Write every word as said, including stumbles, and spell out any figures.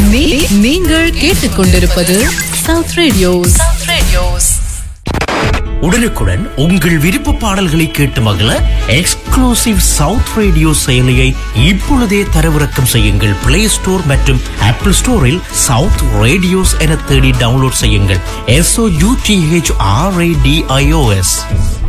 நீ- நீங்கள் கேட்டுக்கொண்டிருப்பது சவுத் ரேடியோஸ். உடனுக்குடன் உங்கள் விருப்ப பாடல்களை கேட்டு மகிழ எக்ஸ்க்ளூசிவ் சவுத் ரேடியோ செயலியை இப்பொழுதே தரவிறக்கம் செய்யுங்கள். பிளே ஸ்டோர் மற்றும் ஆப்பிள் ஸ்டோரில் சவுத் ரேடியோஸ் என தேடி டவுன்லோட் செய்யுங்கள். S O you D H R A D I O S.